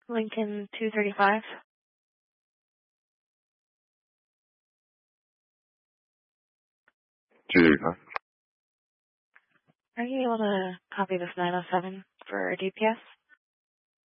Lincoln 235. Are you able to copy this 907 for DPS?